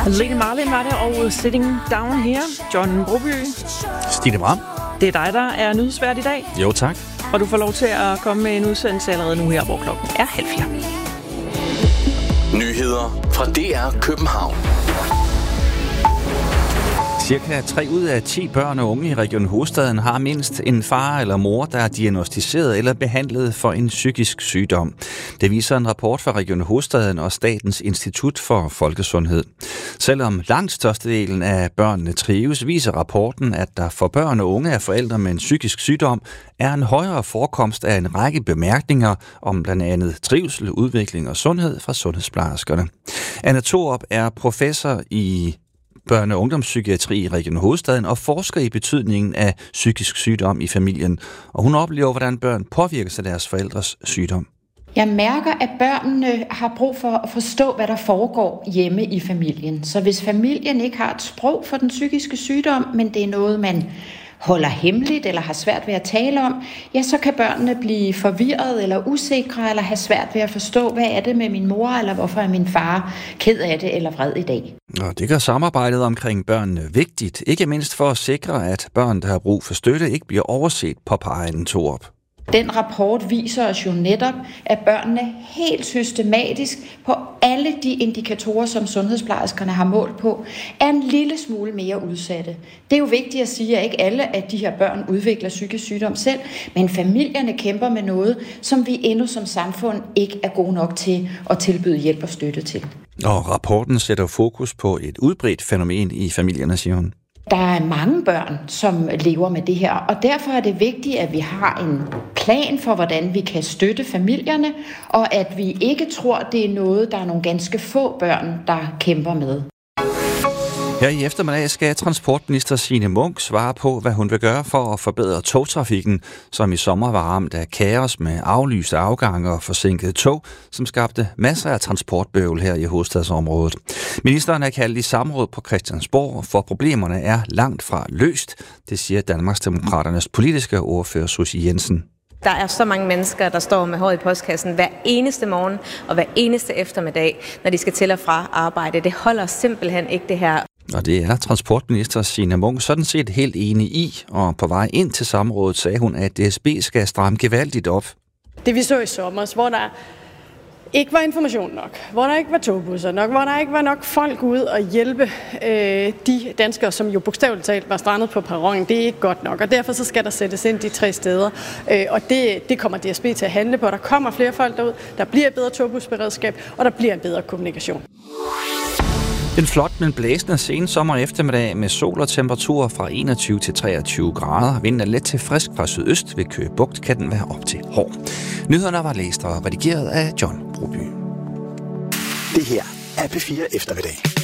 Lene Marlin var det, og Sitting Down Here. John Broby. Stine Bram. Det er dig, der er nyhedsvært i dag. Jo, tak. Og du får lov til at komme med en udsendelse allerede nu her, hvor klokken er 3:30. Nyheder fra DR København. Cirka 3 ud af 10 børn og unge i Region Hovedstaden har mindst en far eller mor, der er diagnosticeret eller behandlet for en psykisk sygdom. Det viser en rapport fra Region Hovedstaden og Statens Institut for Folkesundhed. Selvom langt størstedelen af børnene trives, viser rapporten, at der for børn og unge af forældre med en psykisk sygdom er en højere forekomst af en række bemærkninger om blandt andet trivsel, udvikling og sundhed fra sundhedsplejerskerne. Anna Thorup er professor i børne- og ungdomspsykiatri i Region Hovedstaden og forsker i betydningen af psykisk sygdom i familien. Og hun oplever, hvordan børn påvirkes af deres forældres sygdom. Jeg mærker, at børnene har brug for at forstå, hvad der foregår hjemme i familien. Så hvis familien ikke har et sprog for den psykiske sygdom, men det er noget, man holder hemmeligt eller har svært ved at tale om, ja, så kan børnene blive forvirret eller usikre eller have svært ved at forstå, hvad er det med min mor, eller hvorfor er min far ked af det eller vred i dag. Og det gør samarbejdet omkring børnene vigtigt, ikke mindst for at sikre, at børn, der har brug for støtte, ikke bliver overset, påpeger Anna Thorup. Den rapport viser os jo netop, at børnene helt systematisk på alle de indikatorer, som sundhedsplejerskerne har målt på, er en lille smule mere udsatte. Det er jo vigtigt at sige, at ikke alle af de her børn udvikler psykisk sygdom selv, men familierne kæmper med noget, som vi endnu som samfund ikke er gode nok til at tilbyde hjælp og støtte til. Og rapporten sætter fokus på et udbredt fænomen i familierne, siger hun. Der er mange børn, som lever med det her, og derfor er det vigtigt, at vi har en plan for, hvordan vi kan støtte familierne, og at vi ikke tror, det er noget, der er nogle ganske få børn, der kæmper med. Her i eftermiddag skal transportminister Signe Munk svare på, hvad hun vil gøre for at forbedre togtrafikken, som i sommer var ramt af kaos med aflyste afgange og forsinkede tog, som skabte masser af transportbøvl her i hovedstadsområdet. Ministeren er kaldt i samråd på Christiansborg, for problemerne er langt fra løst, det siger Danmarksdemokraternes politiske ordfører Susie Jensen. Der er så mange mennesker, der står med håret i postkassen hver eneste morgen og hver eneste eftermiddag, når de skal til og fra arbejde. Det holder simpelthen ikke det her. Og det er transportminister Signe Munk sådan set helt enig i, og på vej ind til samrådet sagde hun, at DSB skal stramme gevaldigt op. Det vi så i sommer, hvor der ikke var information nok, hvor der ikke var togbusser nok, hvor der ikke var nok folk ude og hjælpe de danskere, som jo bogstaveligt talt var strandet på perronen, det er ikke godt nok, og derfor så skal der sættes ind de 3 steder, og det kommer DSB til at handle på. Der kommer flere folk derud, der bliver et bedre togbusberedskab, og der bliver en bedre kommunikation. En flot, men blæsende sensommer eftermiddag med sol og temperaturer fra 21 til 23 grader. Vinden er let til frisk fra sydøst. Ved Køge Bugt kan den være op til hård. Nyhederne var læst og redigeret af John Broby. Det her er P4 Eftermiddag.